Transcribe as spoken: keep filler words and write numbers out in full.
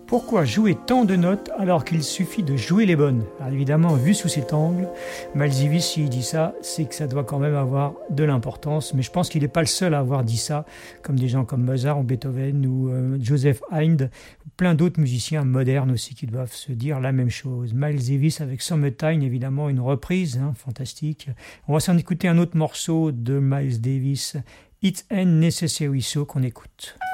Pourquoi jouer tant de notes alors qu'il suffit de jouer les bonnes? Alors évidemment, vu sous cet angle, Miles Davis, s'il dit ça, c'est que ça doit quand même avoir de l'importance. Mais je pense qu'il n'est pas le seul à avoir dit ça, comme des gens comme Mozart ou Beethoven ou euh, Joseph Haydn, plein d'autres musiciens modernes aussi qui doivent se dire la même chose. Miles Davis avec Summertime, évidemment, une reprise, hein, fantastique. On va s'en écouter un autre morceau de Miles Davis, It's Ain't Necessary So, qu'on écoute.